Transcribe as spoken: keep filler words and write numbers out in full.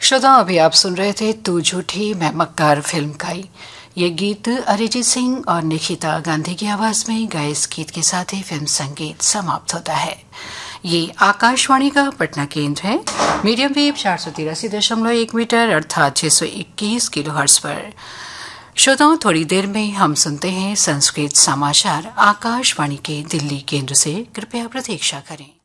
श्रोताओं, अभी आप सुन रहे थे तू झूठी मैं मक्कार फिल्म का ही ये गीत। अरिजीत सिंह और निकिता गांधी की आवाज में गाए इस गीत के साथ ही फिल्म संगीत समाप्त होता है। ये आकाशवाणी का पटना केंद्र है। मीडियम वेव चार सौ तिरासी दशमलव एक मीटर अर्थात छह सौ इक्कीस किलो हर्ट्ज पर। श्रोताओं, थोड़ी देर में हम सुनते हैं संस्कृत समाचार आकाशवाणी के दिल्ली केंद्र से। कृपया प्रतीक्षा करें।